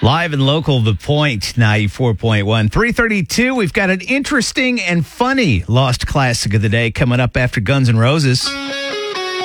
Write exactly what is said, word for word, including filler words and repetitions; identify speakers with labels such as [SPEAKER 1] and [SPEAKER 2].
[SPEAKER 1] Live and local, The Point, ninety-four point one. three thirty-two, we've got an interesting and funny Lost Classic of the Day coming up after Guns N' Roses.